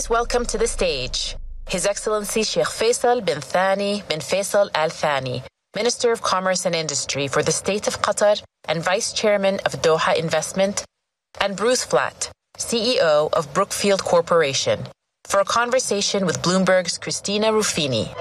welcome to the stage His Excellency Sheikh Faisal bin Thani bin Faisal Al Thani, Minister of Commerce and Industry for the State of Qatar and Vice Chairman of Doha Investment, and Bruce Flatt, CEO of Brookfield Corporation, for a conversation with Bloomberg's Christina Ruffini.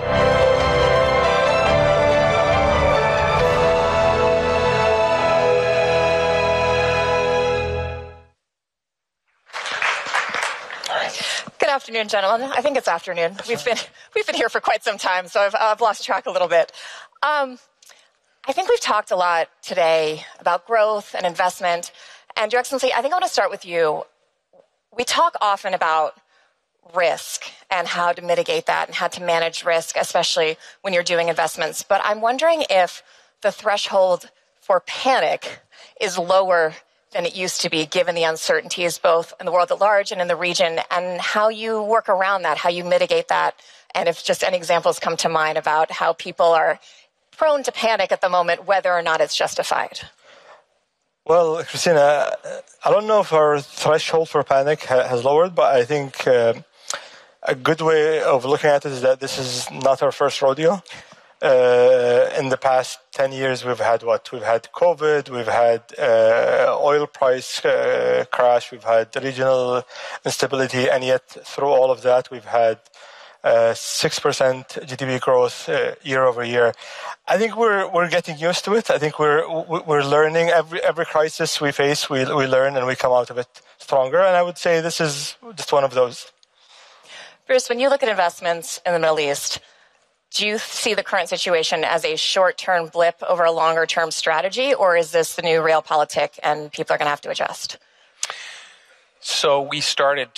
Good afternoon, gentlemen. I think it's afternoon. We've been here for quite some time, so I've lost track a little bit. I think we've talked a lot today about growth and investment. And Your Excellency, I think I want to start with you. We talk often about risk and how to mitigate that and how to manage risk, especially when you're doing investments. But I'm wondering if the threshold for panic is lower than it used to be, given the uncertainties both in the world at large and in the region, and how you work around that, how you mitigate that, and if just any examples come to mind about how people are prone to panic at the moment, whether or not it's justified. Well, Christina, I don't know if our threshold for panic has lowered, but I think a good way of looking at it is that this is not our first rodeo. In the past 10 years, we've had what? We've had COVID, we've had oil price crash, we've had regional instability, and yet through all of that, we've had 6% GDP growth year over year. I think we're getting used to it. I think we're learning. Every crisis we face, we learn and we come out of it stronger. And I would say this is just one of those. Bruce, when you look at investments in the Middle East, do you see the current situation as a short-term blip over a longer-term strategy, or is this the new realpolitik and people are going to have to adjust? So we started